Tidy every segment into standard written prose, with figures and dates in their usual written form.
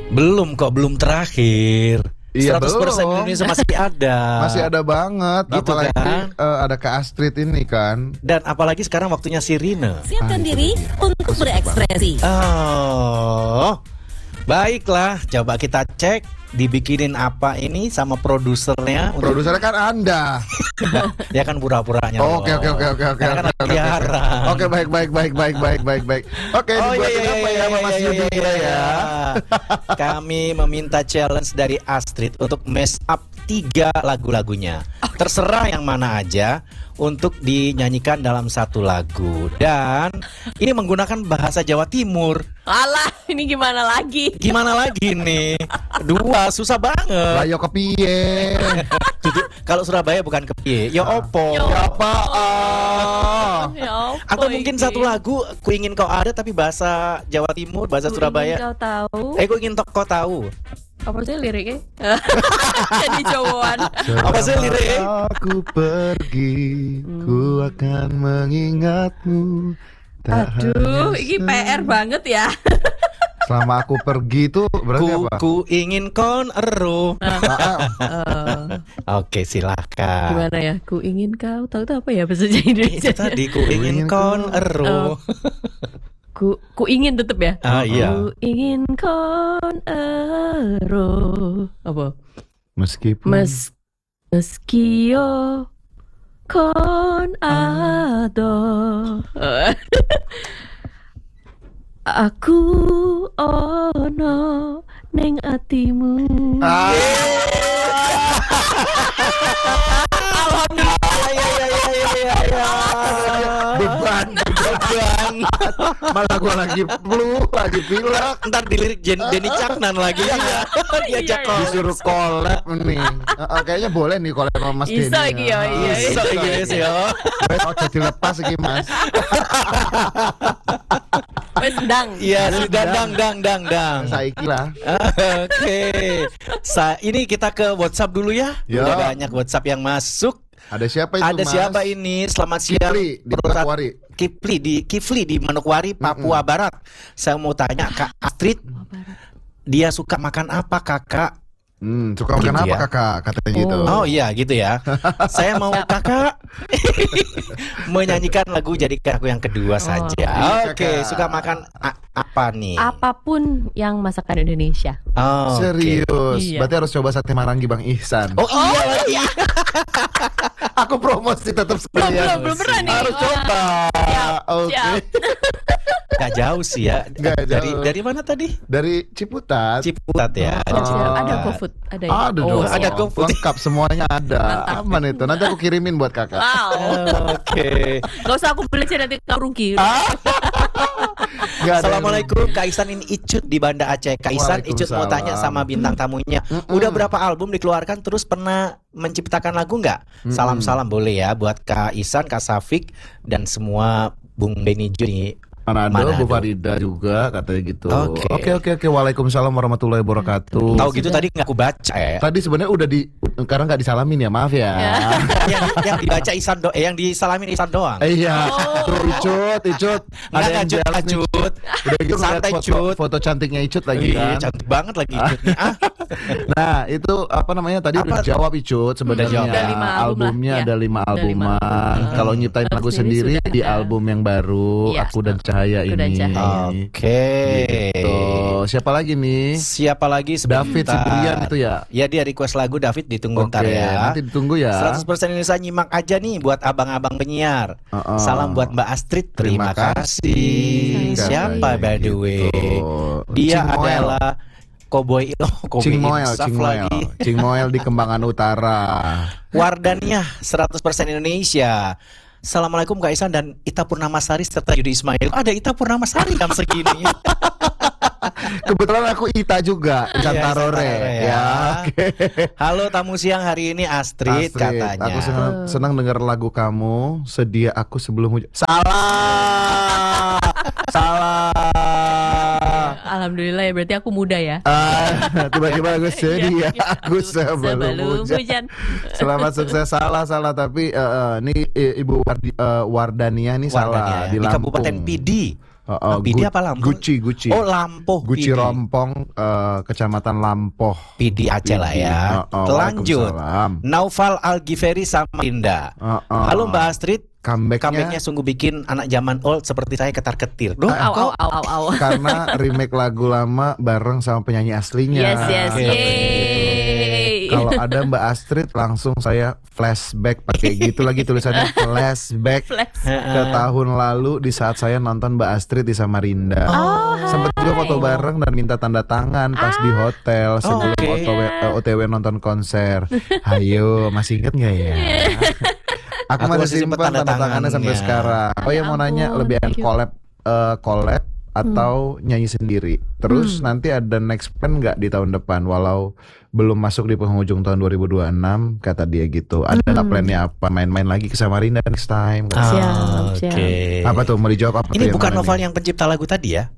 Belum kok, belum terakhir. Iya, 100% belum. Indonesia masih ada. Masih ada banget. Gitu Apalagi kan? ada Kak Astrid ini kan. Dan apalagi sekarang waktunya Sirine. Siapkan diri untuk berekspresi. Oh, baiklah. Coba kita cek dibikinin apa ini sama produsernya. Produsernya kan Anda. Ya kan pura-puranya. Oke. Karena kan siaran. Oke, baik. Oke, dibuatin apa ya sama Mas Yudi kita ya? Kami meminta challenge dari Astrid untuk mess up 3 lagu-lagunya. Terserah yang mana aja untuk dinyanyikan dalam satu lagu. Dan ini menggunakan bahasa Jawa Timur. Alah, ini gimana lagi? Gimana lagi nih? 2 susah banget. Layo kepiye? Kalau Surabaya bukan kepiye, ya opo. Ya Apaan? Ya apa Atau mungkin ini? satu lagu ku ingin kau ada tapi bahasa Jawa Timur, bahasa Ku Surabaya. ingin kau tahu. Ku ingin kau tahu. Apa sih liriknya? Jadi Jawaan. Apa sih liriknya? Aku pergi, ku akan mengingatmu. Tak Aduh, hanya ini PR banget ya. Selama aku pergi itu berarti apa? Ku ingin kon ero. Eh, Oke, silahkan. gimana ya? Ku ingin kau tahu itu apa ya bahasa Indonesia? Itu tadi ku ingin kon ero. Ku ingin tetep ya. Ah iya. Ku ingin kon ero. Apa? Meskipun Meski yo kon ado. Aku ono neng atimu. beban malah gua lagi flu, lagi pilek, Ntar dilirik Denny Caknan lagi ya. Dia Iya, iya. disuruh collab nih. Kayaknya boleh nih collab sama Mas Denny. Iso iki ya, iya. Bisa guys ya. Wes ojo dilepas iki Mas. Wes ndang. Iya, sudah dang. Saiki lah. Oke. Ini kita ke WhatsApp dulu ya. Ya. Udah banyak WhatsApp yang masuk. Ada siapa itu Ada Mas? siapa ini? Selamat siang. Kifli di Perusahaan- Manokwari. Kifli di Manokwari, Papua Barat. Saya mau tanya Kak Astrid, dia suka makan apa Kakak? Suka makan Gitu apa ya? Kakak? Katanya gitu. Oh iya gitu ya. Saya mau Kakak menyanyikan lagu Jadikan Aku Yang Kedua saja. Iya, Oke, Kakak. suka makan apa nih? Apapun yang masakan Indonesia. Oh, oke. Serius. Iya. Berarti harus coba sate Marangi Bang Ihsan. Oh iya lagi. Aku promosi tetap sekalian. Belum pernah nih. Harus coba. Oke. siap. Gak jauh sih ya. Nggak jauh. Dari mana tadi? Dari Ciputat. Ciputat ya. Ada Oh. Ciputat. Ada GoFood, ada ya? Ada Oh, dong. ada GoFood. Lengkap semuanya ada. Mantap. Aman itu. Nanti aku kirimin buat Kakak. Wow. Oke. Gak usah aku beli nanti kau rugi. Nggak ada Assalamualaikum Kak Isan, ini Icut di Banda Aceh. Kak Isan, Icut mau Waalaikumsalam. tanya sama bintang tamunya. Udah berapa album dikeluarkan, terus pernah menciptakan lagu nggak? Salam-salam boleh ya buat Kak Isan, Kak Safik, dan semua Bung Benny Ju di Manado, Manado. Bu Farida juga katanya gitu. Oke. Oke. Waalaikumsalam warahmatullahi wabarakatuh. Tahu gitu tadi nggak aku baca ya. Tadi sebenarnya udah karena nggak disalamin ya, maaf ya. yang dibaca Isan yang disalamin Isan doang. Iya. Tuh Icut. Nggak, yang Cut, jealous nih. Cut. Udah gitu ngeliat Santai, foto, Cut. foto cantiknya Icut lagi Iya, kan. cantik banget lagi Icut nih. Nah, itu apa namanya tadi udah Apa? dijawab Icut sebenarnya. Udah jawab. Ada 5 album Albumnya lah, ada ya. 5 Ada 5 albuman. Kalau nyiptain Aku lagu sendiri sendiri sudah di ada. album yang baru Iya. Aku dan Cahaya Aku dan ini. Cahaya. Oke. Gitu. Siapa lagi nih? Siapa lagi sebentar? David Sibrian itu ya. Ya, dia request lagu David, ditunggu ntar Oke, ya. nanti ditunggu ya. 100% Indonesia nyimak aja nih buat abang-abang penyiar. Salam buat Mbak Astrid, terima kasih. Katanya Siapa by the way? gitu. Dia Cing Moel. adalah Cowboy Cing Moel, Insaf Cing Moel. lagi. Cing Moel di Kembangan Utara. Wardania 100% Indonesia. Assalamualaikum Kak Isan dan Ita Purnamasari serta Yudi Ismail. Ada Ita Purnamasari jam segini. Kebetulan aku Ita juga, Ikan Iya, Tarore Tarore ya. ya. Oke. Halo tamu siang hari ini Astrid, katanya. Aku senang dengar lagu kamu. Sedia aku sebelum hujan. Salah. Alhamdulillah ya, berarti aku muda ya. Tiba-tiba aku sedia Iya, aku sebelum hujan. hujan. Selamat sukses. Salah tapi ini Ibu Wardania nih Wardania salah ya. di Di Lampung. Kabupaten Pidi. PD apa Lampung? Guci. Oh, Lampoh Guci PD. Rompong, Kecamatan Lampoh. PD Aceh lah ya. Lanjut. Waalaikumsalam. Naufal Al-Ghifari Samarinda. Halo Mbak Astrid. Comebacknya sungguh bikin anak zaman old seperti saya ketar-ketir. Duh, Au. karena remake lagu lama bareng sama penyanyi aslinya. Yes. Yeay. Kalau ada Mbak Astrid langsung saya flashback pakai gitu lagi tulisannya flashback ke tahun lalu di saat saya nonton Mbak Astrid di Samarinda. Sempet juga foto bareng dan minta tanda tangan pas di hotel sebelum OTW nonton konser. Hayo, masih inget nggak ya? Aku masih simpan tanda tangannya sampai sekarang. Oh ya, mau nanya lebih enak collab atau nyanyi sendiri. Terus nanti ada next plan nggak di tahun depan? Walau belum masuk di penghujung tahun 2026 kata dia gitu. Ada nggak plannya apa? Main-main lagi ke Samarinda next time? Siap. Apa tuh, mau dijawab apa? Ini tuh bukan yang mana Noval nih? yang pencipta lagu tadi ya?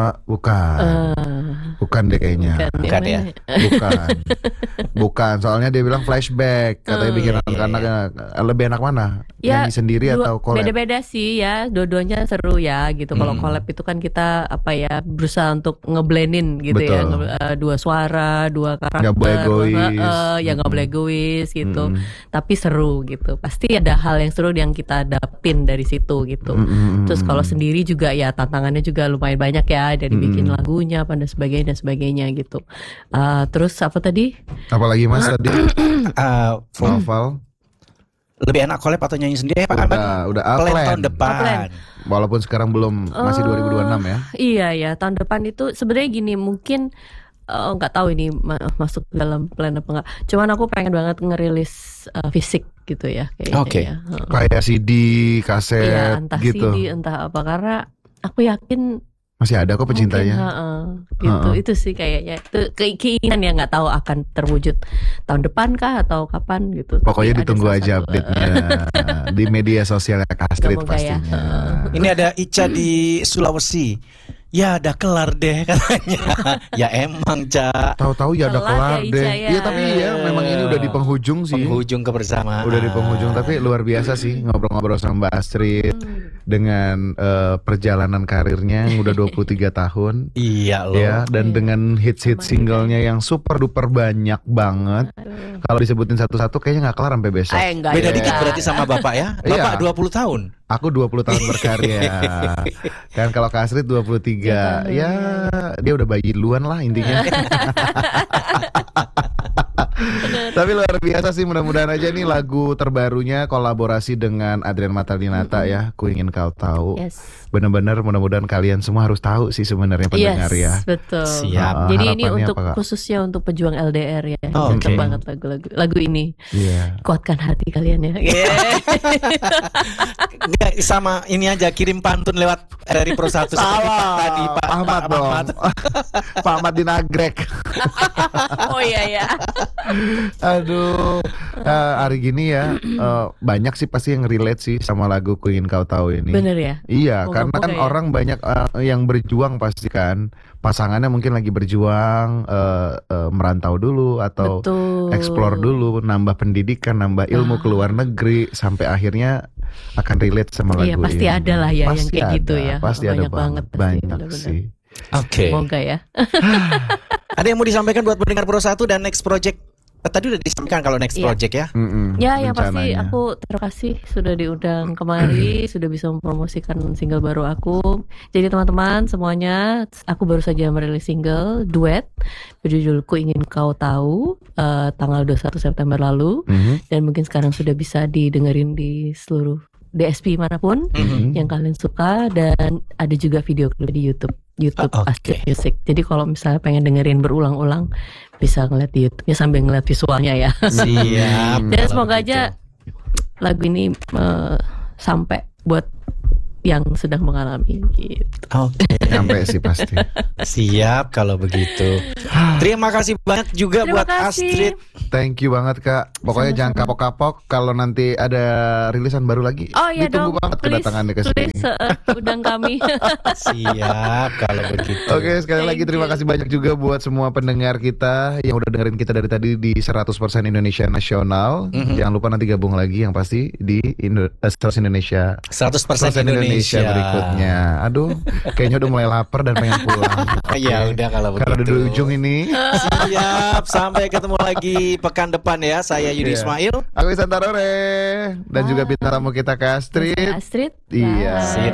Bukan deh kayaknya. Bukan ya? Bukan. Soalnya dia bilang flashback. Katanya bikin anak-anak lebih enak mana? Ya, Nyanyi sendiri atau collab? Beda-beda sih ya, dua-duanya seru ya gitu. Kalau collab itu kan kita berusaha untuk ngeblendin gitu. Betul. Ya, dua suara, dua karakter. Nggak boleh egois. Ya nggak boleh egois gitu. Tapi seru gitu. Pasti ada hal yang seru yang kita dapin dari situ gitu. Terus kalau sendiri juga ya tantangannya juga lumayan banyak ya, dari bikin lagunya dan sebagainya gitu. Terus apa tadi? Apalagi Mas tadi? Novel. Lebih enak collab atau nyanyi sendiri Pak? Udah Plan plan. tahun depan. Walaupun sekarang belum, masih 2026 ya. Iya ya, tahun depan itu sebenarnya gini, mungkin nggak tahu ini masuk dalam plan apa enggak. Cuman aku pengen banget ngerilis fisik gitu ya kayaknya. Oke. Ya. Kayak CD, kaset Iya, entah gitu. CD, entah apa, karena aku yakin Masih ada kok pecintanya. gitu. Itu sih kayaknya itu keinginan yang nggak tahu akan terwujud tahun depan kah atau kapan gitu. Pokoknya Tapi ada ditunggu salah aja satu, update-nya di media sosial Astrid Semoga ya. pastinya. Ini ada Ica di Sulawesi. Ya udah kelar deh katanya. Ya emang Ca. Tahu-tahu ya udah Telat kelar ya, Ica, deh. ya. Iya tapi ya memang ini udah di penghujung sih. Penghujung kebersamaan. Udah di penghujung, tapi luar biasa sih ngobrol-ngobrol sama Mbak Astrid dengan perjalanan karirnya yang udah 23 tahun. Iya loh. Ya, dan dengan hits-hits singlenya yang super duper banyak banget. Kalau disebutin satu-satu kayaknya nggak kelar sampai besok. Enggak Beda juga. dikit berarti sama Bapak ya. Bapak Iya. 20 tahun. Aku 20 tahun berkarya. Kan kalau Kak Astrid 23. Ya, dia udah bayi duluan lah intinya. Tapi luar biasa sih, mudah-mudahan aja nih lagu terbarunya kolaborasi dengan Adrian Matalinata ya, Ku Ingin Kau Tahu. Yes. Benar-benar mudah-mudahan kalian semua harus tahu sih sebenarnya pendengar ya. Yes, betul. Siap. Jadi ini Harapannya untuk apa, Kak? khususnya untuk pejuang LDR ya. Oh, Cocok oke. banget lagu ini. Iya. Kuatkan hati kalian ya. Nggak, sama ini aja kirim pantun lewat RRI Pro 1 seperti Pak tadi Pak Ahmad Pak dong. Ahmad. Pak Ahmad di Nagrek. Oh iya ya. Aduh, hari gini ya banyak sih pasti yang relate sih sama lagu Ku Ingin Kau Tahu ini. Bener ya. Iya, Moga-moga karena kan ya. orang banyak yang berjuang pasti kan. Pasangannya mungkin lagi berjuang merantau dulu atau Betul. explore dulu, nambah pendidikan, nambah ilmu ke luar negeri sampai akhirnya akan relate sama lagu Iya, pasti ini. ada lah ya yang Pasti kayak gitu ada, ya. Pasti Banyak ada banget pasti, banyak benar-benar. sih. Oke. Semoga ya. Ada yang mau disampaikan buat pendengar Pro 1 dan next project? Tadi udah disampaikan kalau next Iya. project ya. Ya, yang pasti rencananya. aku terima kasih sudah diundang kemari, sudah bisa mempromosikan single baru aku. Jadi teman-teman semuanya, aku baru saja merilis single duet berjudul Ku Ingin Kau Tahu tanggal 21 September lalu, dan mungkin sekarang sudah bisa didengerin di seluruh DSP manapun yang kalian suka, dan ada juga video klip di YouTube Oke. Astrid Music. Jadi kalau misalnya pengen dengerin berulang-ulang bisa ngeliat di YouTube ya, sambil ngeliat visualnya ya. Siap. Dan Kalau semoga begitu. aja lagu ini sampai buat yang sedang mengalami gitu. Oke. Nyampe sih pasti. Siap kalau begitu. Terima kasih banyak juga Terima buat kasih. Astrid. Thank you banget Kak. Pokoknya jangan kapok-kapok kalau nanti ada rilisan baru lagi. Oh iya Ditunggu dong, banget please, kedatangannya ke sini. please, undang kami. Siap kalau begitu. Oke, sekali Thank lagi terima you. kasih banyak juga buat semua pendengar kita yang udah dengerin kita dari tadi di 100% Indonesia Nasional. Jangan lupa nanti gabung lagi yang pasti di 100 Indonesia 100% Indonesia. Indonesia berikutnya. Aduh, kayaknya udah mulai lapar dan pengen pulang. Ya udah kalau begitu. Karena udah di ujung ini. Siap, sampai ketemu lagi pekan depan ya. Saya Yudi Iya. Ismail. Aku Isan Tarore dan juga bintang tamu kita Kak Astrid. Astrid. Iya. See you